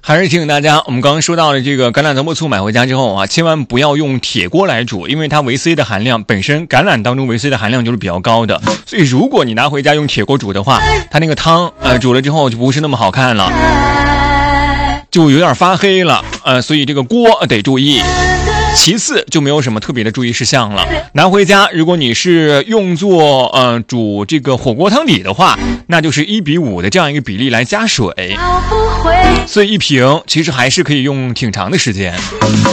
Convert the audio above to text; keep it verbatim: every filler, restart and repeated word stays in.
还是提醒大家，我们刚刚说到的这个橄榄藤木醋买回家之后啊，千万不要用铁锅来煮，因为它维 C 的含量本身橄榄当中维 C 的含量就是比较高的，所以如果你拿回家用铁锅煮的话，它那个汤呃煮了之后就不是那么好看了，就有点发黑了，呃，所以这个锅得注意。其次就没有什么特别的注意事项了。拿回家，如果你是用作呃煮这个火锅汤底的话，那就是一比五的这样一个比例来加水，所以一瓶其实还是可以用挺长的时间。